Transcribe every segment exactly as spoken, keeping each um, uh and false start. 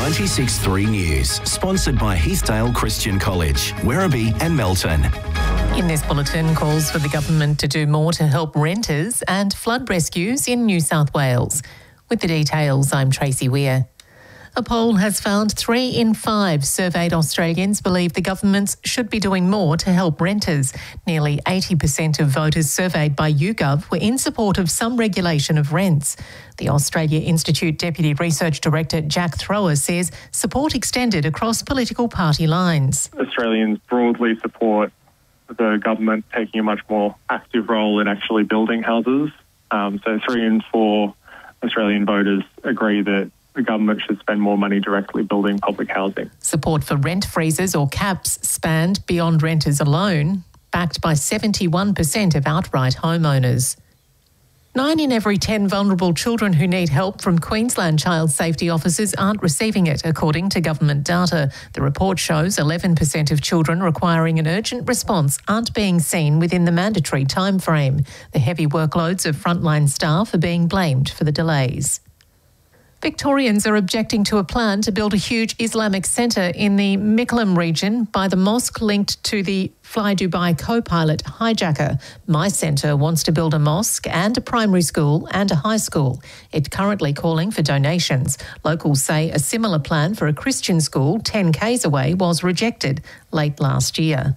ninety-six point three News, sponsored by Heathdale Christian College, Werribee and Melton. In this bulletin, calls for the government to do more to help renters and flood rescues in New South Wales. With the details, I'm Tracy Weir. A poll has found three in five surveyed Australians believe the governments should be doing more to help renters. Nearly eighty percent of voters surveyed by YouGov were in support of some regulation of rents. The Australia Institute Deputy Research Director Jack Thrower says support extended across political party lines. Australians broadly support the government taking a much more active role in actually building houses. Um, so three in four Australian voters agree that the government should spend more money directly building public housing. Support for rent freezes or caps spanned beyond renters alone, backed by seventy-one percent of outright homeowners. Nine in every ten vulnerable children who need help from Queensland child safety officers aren't receiving it, according to government data. The report shows eleven percent of children requiring an urgent response aren't being seen within the mandatory timeframe. The heavy workloads of frontline staff are being blamed for the delays. Victorians are objecting to a plan to build a huge Islamic centre in the Mickleham region by the mosque linked to the Fly Dubai co-pilot hijacker. My Centre wants to build a mosque and a primary school and a high school. It's currently calling for donations. Locals say a similar plan for a Christian school ten kays away was rejected late last year.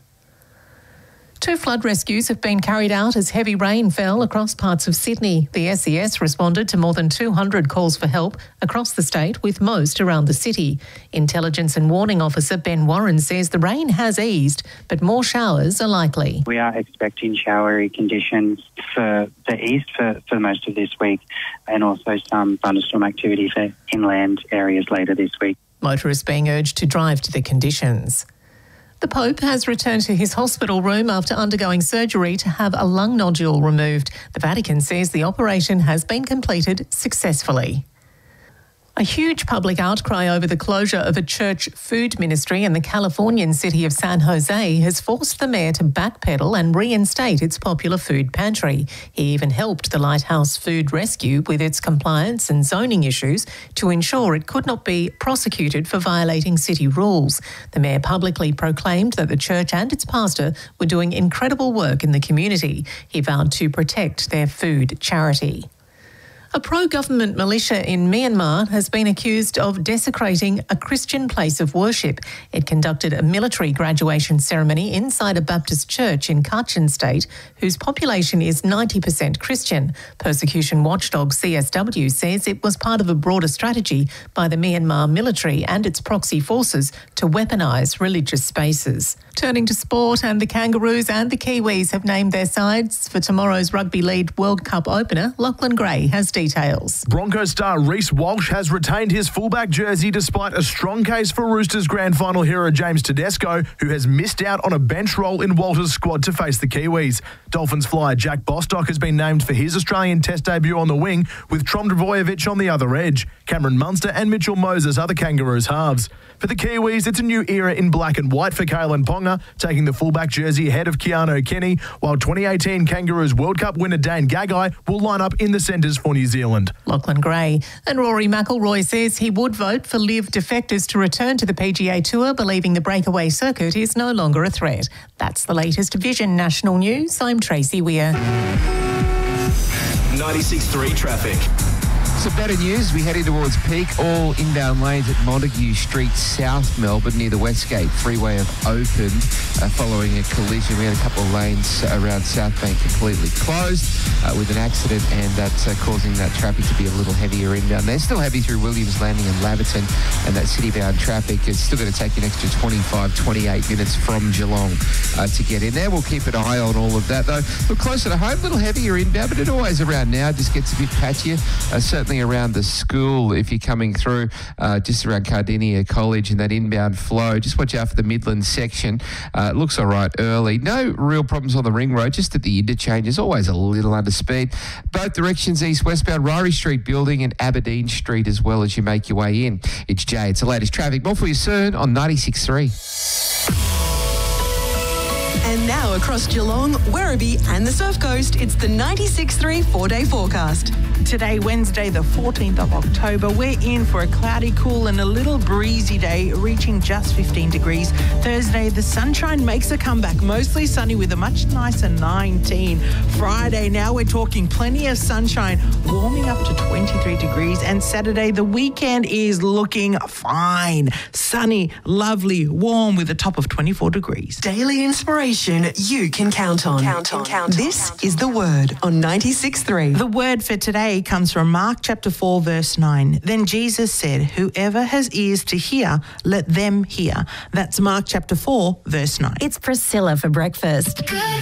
Two flood rescues have been carried out as heavy rain fell across parts of Sydney. The S E S responded to more than two hundred calls for help across the state, with most around the city. Intelligence and Warning Officer Ben Warren says the rain has eased, but more showers are likely. We are expecting showery conditions for the east for, for most of this week, and also some thunderstorm activity for inland areas later this week. Motorists being urged to drive to the conditions. The Pope has returned to his hospital room after undergoing surgery to have a lung nodule removed. The Vatican says the operation has been completed successfully. A huge public outcry over the closure of a church food ministry in the Californian city of San Jose has forced the mayor to backpedal and reinstate its popular food pantry. He even helped the Lighthouse Food Rescue with its compliance and zoning issues to ensure it could not be prosecuted for violating city rules. The mayor publicly proclaimed that the church and its pastor were doing incredible work in the community. He vowed to protect their food charity. A pro-government militia in Myanmar has been accused of desecrating a Christian place of worship. It conducted a military graduation ceremony inside a Baptist church in Kachin State, whose population is ninety percent Christian. Persecution watchdog C S W says it was part of a broader strategy by the Myanmar military and its proxy forces to weaponise religious spaces. Turning to sport, and the Kangaroos and the Kiwis have named their sides for tomorrow's Rugby League World Cup opener. Lachlan Gray has details. Broncos star Reece Walsh has retained his fullback jersey despite a strong case for Roosters grand final hero James Tedesco, who has missed out on a bench role in Walter's squad to face the Kiwis. Dolphins flyer Jack Bostock has been named for his Australian Test debut on the wing, with Trom Drvojevic on the other edge. Cameron Munster and Mitchell Moses are the Kangaroos halves. For the Kiwis, it's a new era in black and white for Kalen Ponga, taking the fullback jersey ahead of Keanu Kenny, while twenty eighteen Kangaroos World Cup winner Dane Gagai will line up in the centres for New Zealand. Lachlan Gray. And Rory McIlroy says he would vote for Live defectors to return to the P G A Tour, believing the breakaway circuit is no longer a threat. That's the latest Vision National News. I'm Tracy Weir. ninety-six point three traffic. So better news, we're heading towards peak. All inbound lanes at Montague Street, South Melbourne, near the Westgate Freeway have opened uh, following a collision. We had a couple of lanes around South Bank completely closed uh, with an accident, and that's uh, causing that traffic to be a little heavier inbound. They're still heavy through Williams Landing and Laverton, and that city-bound traffic is still going to take an extra twenty-five, twenty-eight minutes from Geelong uh, to get in there. We'll keep an eye on all of that, though. Look, closer to home, a little heavier inbound, but it always around now just gets a bit patchier. Uh, certainly around the school, if you're coming through uh, just around Cardinia College and that inbound flow, just watch out for the Midland section. Uh, it looks all right early. No real problems on the ring road, just at the interchanges, always a little under speed. Both directions, east-westbound, Ryrie Street building and Aberdeen Street as well as you make your way in. It's Jay. It's the latest traffic. More for you soon on ninety-six point three. And now across Geelong, Werribee and the Surf Coast, it's the ninety-six point three four-day forecast. Today, Wednesday, the fourteenth of October, we're in for a cloudy, cool and a little breezy day, reaching just fifteen degrees. Thursday, the sunshine makes a comeback, mostly sunny with a much nicer nineteen. Friday, now we're talking plenty of sunshine, warming up to twenty-three degrees. And Saturday, the weekend is looking fine. Sunny, lovely, warm with a top of twenty-four degrees. Daily inspiration you can count on. Count on. Count on. This is The Word on ninety-six point three. The word for today comes from Mark chapter four, verse nine. Then Jesus said, whoever has ears to hear, let them hear. That's Mark chapter four, verse nine. It's Priscilla for breakfast.